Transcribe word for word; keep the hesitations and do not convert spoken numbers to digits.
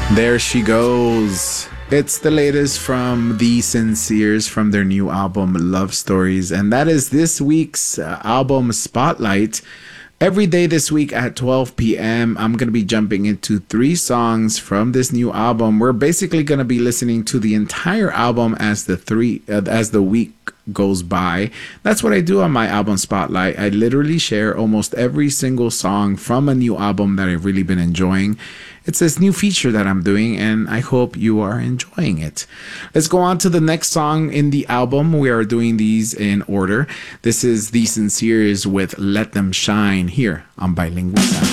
There she goes. It's the latest from The Sinceres from their new album Love Stories, and that is this week's uh, album Spotlight. Every day this week at twelve p.m., I'm going to be jumping into three songs from this new album. We're basically going to be listening to the entire album as the three uh, as the week goes by. That's what I do on my album Spotlight. I literally share almost every single song from a new album that I've really been enjoying. It's this new feature that I'm doing, and I hope you are enjoying it. Let's go on to the next song in the album. We are doing these in order. This is The Sinceres with Let Them Shine here on Bilingual Sound.